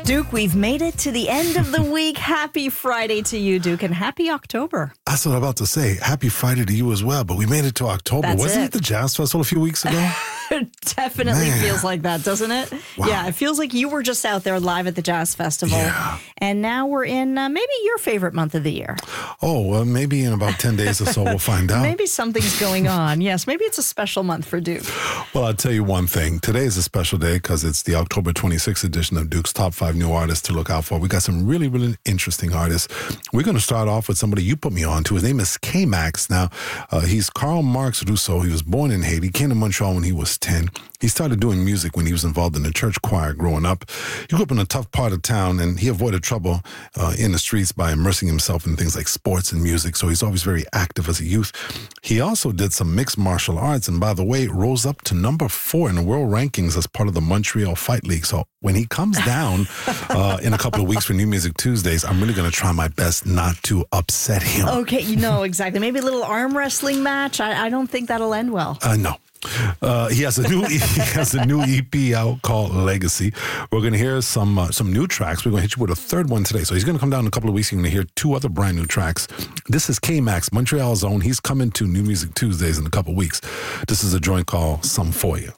Duke, we've made it to the end of the week. Happy Friday to you, Duke, and happy October. That's what I'm about to say. Happy Friday to you as well. But we made it to October. Wasn't it the Jazz Festival a few weeks ago? It definitely feels like that, doesn't it? Wow. Yeah, it feels like you were just out there live at the Jazz Festival. Yeah. And now we're in maybe your favorite month of the year. Oh, well, maybe in about 10 days or so we'll find out. Maybe something's going on. Yes, maybe it's a special month for Duke. Well, I'll tell you one thing. Today is a special day because it's the October 26th edition of Duke's Top 5 New Artists to Look Out For. We got some really, really interesting artists. We're going to start off with somebody you put me on to. His name is K-Max. Now, he's Karl Marx Rousseau. He was born in Haiti, came to Montreal when he was 10. He started doing music when he was involved in the church choir growing up. He grew up in a tough part of town, and he avoided trouble in the streets by immersing himself in things like sports and music, so he's always very active as a youth. He also did some mixed martial arts, and by the way, rose up to number 4 in the world rankings as part of the Montreal Fight League. So when he comes down in a couple of weeks for New Music Tuesdays, I'm really going to try my best not to upset him. Okay, you know, exactly. Maybe a little arm wrestling match. I don't think that'll end well. No. He has a new EP out called Legacy. We're going to hear some new tracks. We're going to hit you with a third one today. So he's going to come down in a couple of weeks. You're going to hear 2 other brand new tracks. This is K-Max, Montreal's own. He's coming to New Music Tuesdays in a couple of weeks. This is a joint called Some For You.